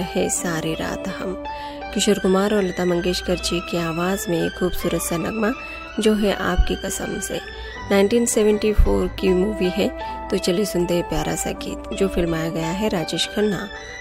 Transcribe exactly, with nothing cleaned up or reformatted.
है सारी रात हम। किशोर कुमार और लता मंगेशकर जी की आवाज़ में एक खूबसूरत सा नगमा जो है आपकी कसम से। उन्नीस सौ चौहत्तर की मूवी है, तो चलिए सुनते हैं प्यारा सा गीत जो फिल्माया गया है राजेश खन्ना